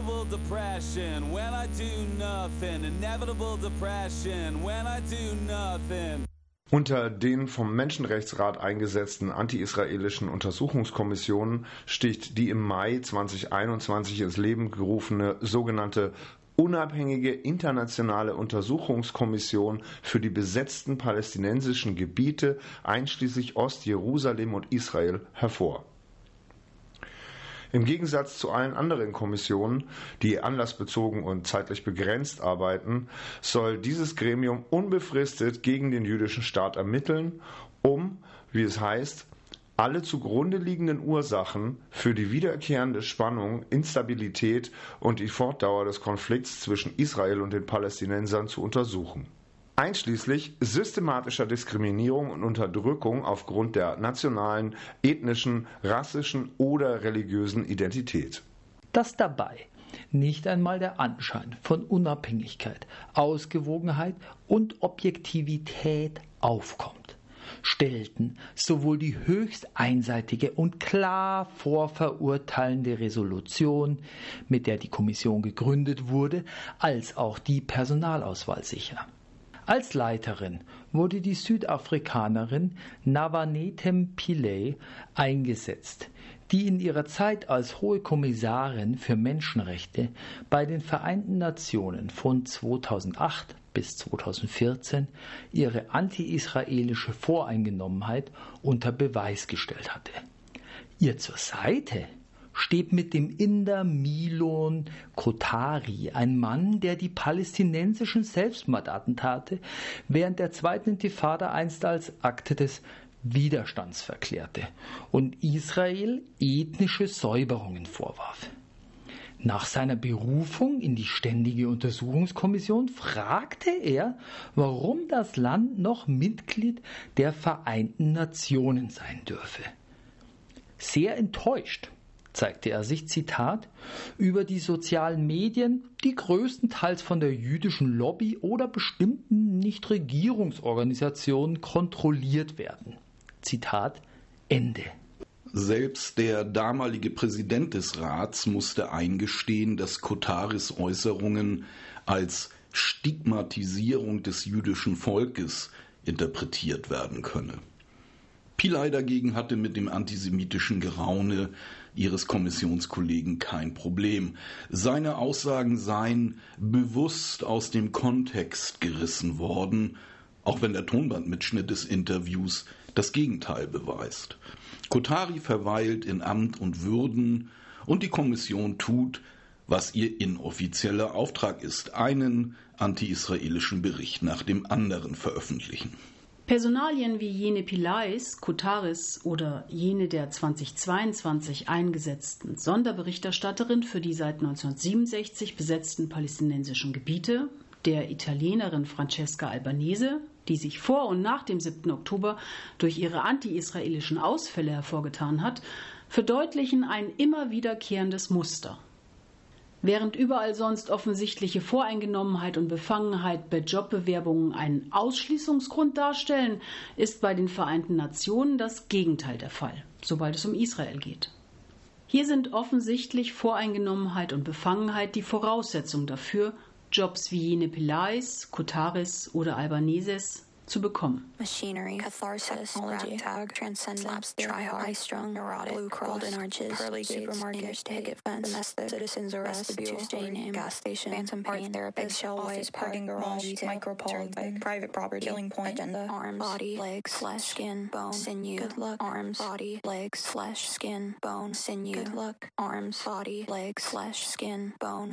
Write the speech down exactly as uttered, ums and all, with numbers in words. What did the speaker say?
inevitable depression when I do nothing. Inevitable depression when I do nothing. Unter den vom Menschenrechtsrat eingesetzten anti-israelischen Untersuchungskommissionen sticht die im Mai zweitausendeinundzwanzig ins Leben gerufene sogenannte Unabhängige internationale Untersuchungskommission für die besetzten palästinensischen Gebiete einschließlich Ostjerusalem und Israel hervor. Im Gegensatz zu allen anderen Kommissionen, die anlassbezogen und zeitlich begrenzt arbeiten, soll dieses Gremium unbefristet gegen den jüdischen Staat ermitteln, um, wie es heißt, alle zugrunde liegenden Ursachen für die wiederkehrende Spannung, Instabilität und die Fortdauer des Konflikts zwischen Israel und den Palästinensern zu untersuchen. Einschließlich systematischer Diskriminierung und Unterdrückung aufgrund der nationalen, ethnischen, rassischen oder religiösen Identität. Dass dabei nicht einmal der Anschein von Unabhängigkeit, Ausgewogenheit und Objektivität aufkommt, stellten sowohl die höchst einseitige und klar vorverurteilende Resolution, mit der die Kommission gegründet wurde, als auch die Personalauswahl sicher. Als Leiterin wurde die Südafrikanerin Navanetem Pillay eingesetzt, die in ihrer Zeit als Hohe Kommissarin für Menschenrechte bei den Vereinten Nationen von zweitausendacht bis zweitausendvierzehn ihre anti-israelische Voreingenommenheit unter Beweis gestellt hatte. Ihr zur Seite steht mit dem Inder Milon Kotari, ein Mann, der die palästinensischen Selbstmordattentate während der zweiten Intifada einst als Akte des Widerstands verklärte und Israel ethnische Säuberungen vorwarf. Nach seiner Berufung in die Ständige Untersuchungskommission fragte er, warum das Land noch Mitglied der Vereinten Nationen sein dürfe. Sehr enttäuscht zeigte er sich, Zitat, über die sozialen Medien, die größtenteils von der jüdischen Lobby oder bestimmten Nichtregierungsorganisationen kontrolliert werden. Zitat Ende. Selbst der damalige Präsident des Rats musste eingestehen, dass Kotaris Äußerungen als Stigmatisierung des jüdischen Volkes interpretiert werden könne. Pillay dagegen hatte mit dem antisemitischen Geraune ihres Kommissionskollegen kein Problem. Seine Aussagen seien bewusst aus dem Kontext gerissen worden, auch wenn der Tonbandmitschnitt des Interviews das Gegenteil beweist. Kotari verweilt in Amt und Würden und die Kommission tut, was ihr inoffizieller Auftrag ist, einen anti-israelischen Bericht nach dem anderen veröffentlichen. Personalien wie jene Pillays, Kotaris oder jene der zweitausendzweiundzwanzig eingesetzten Sonderberichterstatterin für die seit neunzehnhundertsiebenundsechzig besetzten palästinensischen Gebiete, der Italienerin Francesca Albanese, die sich vor und nach dem siebten Oktober durch ihre anti-israelischen Ausfälle hervorgetan hat, verdeutlichen ein immer wiederkehrendes Muster. Während überall sonst offensichtliche Voreingenommenheit und Befangenheit bei Jobbewerbungen einen Ausschließungsgrund darstellen, ist bei den Vereinten Nationen das Gegenteil der Fall, sobald es um Israel geht. Hier sind offensichtlich Voreingenommenheit und Befangenheit die Voraussetzung dafür, Jobs wie jene Pillays, Kotaris oder Albaneses zu bekommen. Machinery, catharsis, technology, tag, transcendence, try-hard, high-strung, neurotic, blue cross, golden arches, pearly supermarket, picket fence, domestic, citizens arrest, vestibule, name, gas station, phantom pain, therapist, eggshell office, parking garage, micropole, private property, killing point, agenda, arms, body, legs, flesh, skin, bone, sinew, good luck, arms, body, legs, flesh, skin, bone, sinew, good luck, arms, body, legs, flesh, skin, bone,